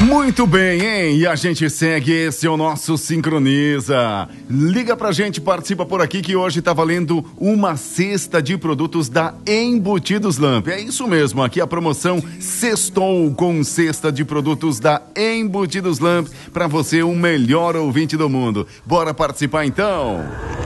Muito bem, hein? E a gente segue, esse é o nosso Sincroniza. Liga pra gente, participa por aqui que hoje tá valendo uma cesta de produtos da Embutidos Lamp. É isso mesmo, aqui a promoção Sextou com cesta de produtos da Embutidos Lamp pra você, o melhor ouvinte do mundo. Bora participar então?